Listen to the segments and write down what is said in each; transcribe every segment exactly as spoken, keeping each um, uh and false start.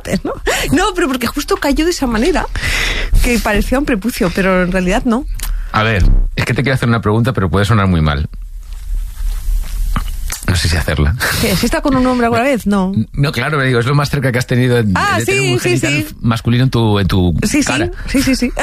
dientes, ¿no? No, pero porque justo cayó de esa manera que parecía un prepucio, pero en realidad no. A ver, es que te quiero hacer una pregunta, pero puede sonar muy mal. No sé si hacerla. ¿Qué? ¿Si está con un hombre alguna vez? No. No, claro, me digo, es lo más cerca que has tenido de, ah, de sí, tener un sí, genital sí. masculino en tu, en tu sí, cara. Sí, sí, sí, sí.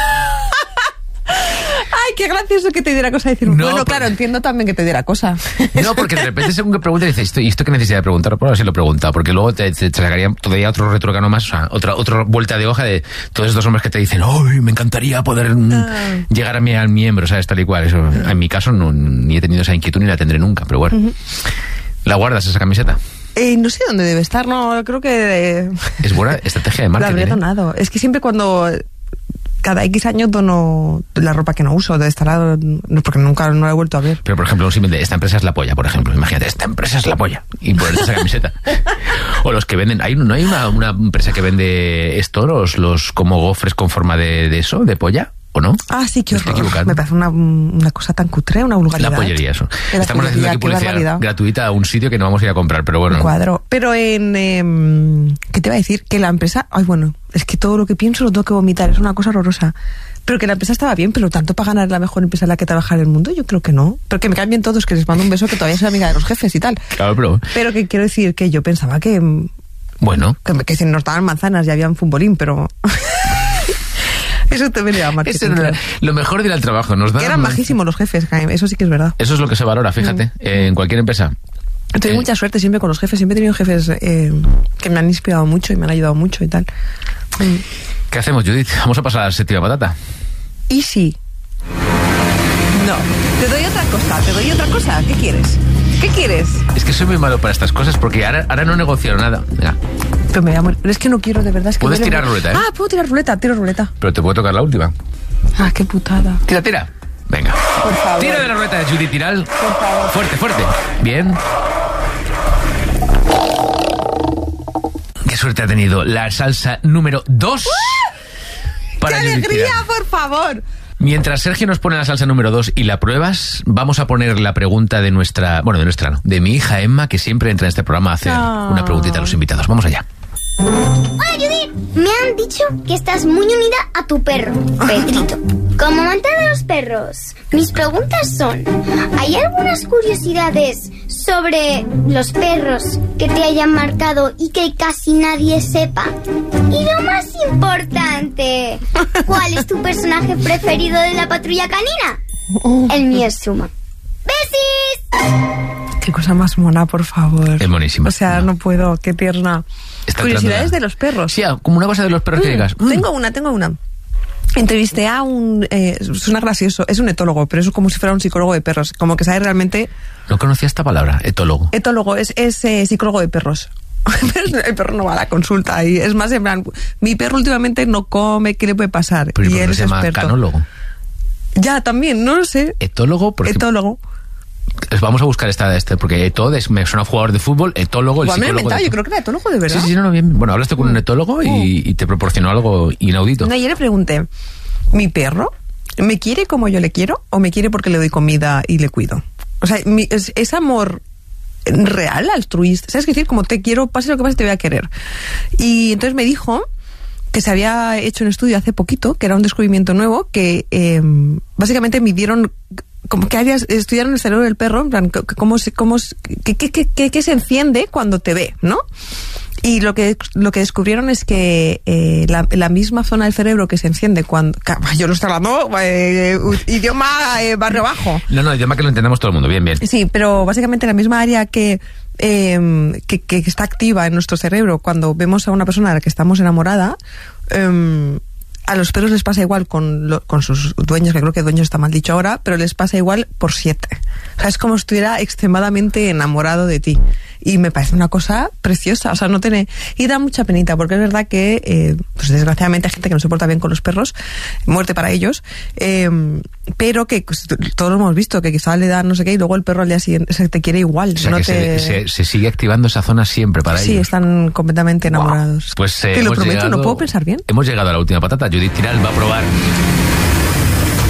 Ay, qué gracioso que te diera cosa decir. No, bueno, porque... claro, entiendo también que te diera cosa. No, porque de repente según que preguntas dices, ¿y esto qué necesidad de preguntar? Por ahora sí lo he preguntado, porque luego te, te, te sacaría todavía otro retrocano más, o sea, otra, otra vuelta de hoja de todos estos hombres que te dicen, ¡ay, me encantaría poder ah. llegar a mi al miembro, ¿sabes? Tal y cual. Eso, en mi caso no, ni he tenido esa inquietud ni la tendré nunca, pero bueno. Uh-huh. ¿La guardas esa camiseta? Eh, no sé dónde debe estar, no, creo que... Eh, es buena estrategia de marketing. La habría donado. ¿eh? Es que siempre cuando... Cada X años dono la ropa que no uso, de estar porque nunca no la he vuelto a ver. Pero, por ejemplo, un símil de esta empresa es la polla, por ejemplo. Imagínate, esta empresa es la polla. Y ponerte esa camiseta. O los que venden... ¿hay, ¿No hay una, una empresa que vende estoros, los como gofres con forma de, de eso, de polla? ¿O no? Ah, sí, qué horror. Me parece una, una cosa tan cutre, una vulgaridad. La pollería, eso. La Estamos haciendo aquí publicidad gratuita a un sitio que no vamos a ir a comprar, pero bueno. Un cuadro. Pero en... Eh, ¿qué te iba a decir? Que la empresa... Ay, bueno, es que todo lo que pienso lo tengo que vomitar. Es una cosa horrorosa. Pero que la empresa estaba bien, pero tanto para ganar la mejor empresa en la que trabajar en el mundo, yo creo que no. Pero que me caen bien todos, que les mando un beso, que todavía soy amiga de los jefes y tal. Claro, pero... Pero que quiero decir que yo pensaba que... Bueno. Que, que si nos daban manzanas y había un futbolín, pero... Eso te venía a marketing. Eso era lo mejor de ir al trabajo. Nos que eran majísimos los jefes, eso sí que es verdad. Eso es lo que se valora, fíjate, mm. en cualquier empresa. He tenido eh. mucha suerte siempre con los jefes. Siempre he tenido jefes eh, que me han inspirado mucho y me han ayudado mucho y tal. Mm. ¿Qué hacemos, Judith? Vamos a pasar a la séptima patata. ¿Y sí? No. Te doy otra cosa, te doy otra cosa. ¿Qué quieres? ¿Qué quieres? Es que soy muy malo para estas cosas porque ahora, ahora no negocio nada. Mira. Pero me voy a morir. Pero es que no quiero, de verdad. Es que Puedes tirar muy... ruleta, ¿eh? Ah, puedo tirar ruleta, tiro ruleta. Pero te puedo tocar la última. Ah, qué putada. Tira, tira. Venga. Por favor. Tira de la ruleta de Judith Tiral. Por favor. Fuerte, fuerte. Bien. Qué suerte ha tenido la salsa número dos. ¡Uh! Para ¡Qué Judith alegría, Tiral. por favor! Mientras Sergio nos pone la salsa número dos y la pruebas, vamos a poner la pregunta de nuestra... Bueno, de nuestra no. De mi hija Emma, que siempre entra en este programa a hacer oh. una preguntita a los invitados. Vamos allá. Hola, Judith. Me han dicho que estás muy unida a tu perro, Pedrito. Como amante de los perros, mis preguntas son... ¿Hay algunas curiosidades sobre los perros que te hayan marcado y que casi nadie sepa? Y lo más importante, ¿cuál es tu personaje preferido de la patrulla canina? El mío es Suma. ¡Besis! Qué cosa más mona, por favor. Es monísima. O sea, no puedo, qué tierna. Está Curiosidades de los perros. Sí, como una cosa de los perros mm, que digas. Mm. Tengo una, tengo una. Entrevisté a un... Eh, suena gracioso, es un etólogo, pero es como si fuera un psicólogo de perros. Como que sabe realmente... No conocía esta palabra, etólogo. Etólogo, es, es eh, psicólogo de perros. El perro no va a la consulta y es más en plan, mi perro últimamente no come, ¿qué le puede pasar? Pero y él se es llama experto. Canólogo. Ya, también, no lo sé. Etólogo, por Etólogo. Vamos a buscar esta de este, porque etó me suena a jugador de fútbol, etólogo, el Igual psicólogo. Me he inventado, de... yo creo que era etólogo de verdad. Sí, sí, no, bien. Bueno, hablaste con un etólogo y, oh. y te proporcionó algo inaudito. No, yo le pregunté, ¿mi perro me quiere como yo le quiero o me quiere porque le doy comida y le cuido? O sea, mi, es, es amor real, altruista. ¿Sabes qué decir? Como te quiero, pase lo que pase, te voy a querer. Y entonces me dijo que se había hecho un estudio hace poquito, que era un descubrimiento nuevo, que eh, básicamente midieron como que áreas, estudiaron el cerebro del perro, en plan, cómo se, cómo, qué, qué, qué, qué se enciende cuando te ve, ¿no? Y lo que lo que descubrieron es que eh, la, la misma zona del cerebro que se enciende cuando... Yo lo estoy hablando eh, idioma eh, barrio bajo. No, no, idioma que lo entendemos todo el mundo, bien, bien. Sí, pero básicamente la misma área que, eh, que, que está activa en nuestro cerebro cuando vemos a una persona a la que estamos enamorada... Eh, a los perros les pasa igual con, lo, con sus dueños, que creo que dueños está mal dicho ahora, pero les pasa igual por siete. O sea, es como si estuviera extremadamente enamorado de ti. Y me parece una cosa preciosa. O sea, no tiene... Y da mucha penita, porque es verdad que, eh, pues desgraciadamente hay gente que no se porta bien con los perros, muerte para ellos, eh, pero que pues, todos lo hemos visto, que quizá le dan no sé qué y luego el perro al día siguiente se te quiere igual. O sea, no que te... se, se, se sigue activando esa zona siempre para sí, ellos. Sí, están completamente enamorados. Wow. Pues eh, te lo prometo, llegado, no puedo pensar bien. Hemos llegado a la última patata. Judith Tiral va a probar... Solo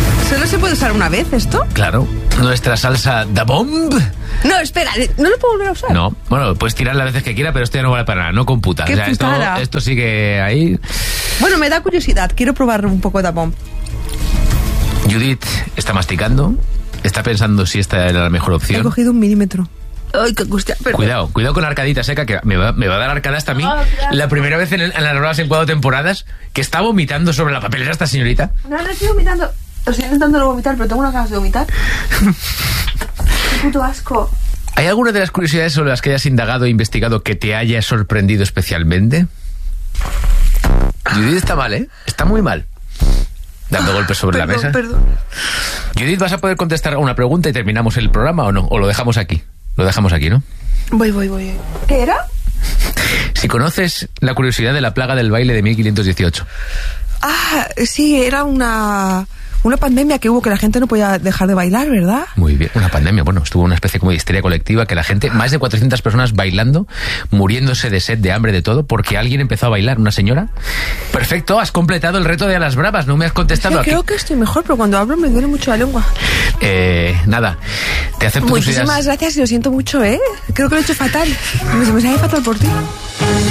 se puede usar una vez esto? Claro. Nuestra salsa da bomb. No, espera, ¿no lo puedo volver a usar? No, bueno, puedes tirar las veces que quieras, pero esto ya no vale para nada, no computa. Qué o sea, esto, putada. esto sigue ahí. Bueno, me da curiosidad, quiero probar un poco de da bomb. Judith está masticando, está pensando si esta era la mejor He opción. cogido un milímetro. Ay, qué angustia. Perdón. Cuidado, cuidado con la arcadita seca, que me va, me va a dar arcadas hasta a mí. Oh, claro. La primera vez en, el- en las nuevas en cuatro temporadas que está vomitando sobre la papelera esta señorita. No, no estoy vomitando. Estoy intentando no vomitar, pero tengo unas ganas de vomitar. Qué puto asco. ¿Hay alguna de las curiosidades sobre las que hayas indagado e investigado que te haya sorprendido especialmente? Judith está mal, ¿eh? Está muy mal. Dando golpes sobre Perdón, la mesa. perdón. Judith, ¿vas a poder contestar a una pregunta y terminamos el programa o no? ¿O lo dejamos aquí? Lo dejamos aquí, ¿no? Voy, voy, voy. ¿Qué era? Si conoces la curiosidad de la plaga del baile de mil quinientos dieciocho. Ah, sí, era una... Una pandemia que hubo que la gente no podía dejar de bailar, ¿verdad? Muy bien, una pandemia, bueno, estuvo una especie como de histeria colectiva que la gente, más de cuatrocientas personas bailando, muriéndose de sed, de hambre, de todo, porque alguien empezó a bailar, una señora. Perfecto, has completado el reto de a las bravas, no me has contestado Yo aquí. creo que estoy mejor, pero cuando hablo me duele mucho la lengua. Eh, nada, te acepto tus Muchísimas ideas. gracias y lo siento mucho, ¿eh? Creo que lo he hecho fatal. Me, me sale fatal por ti.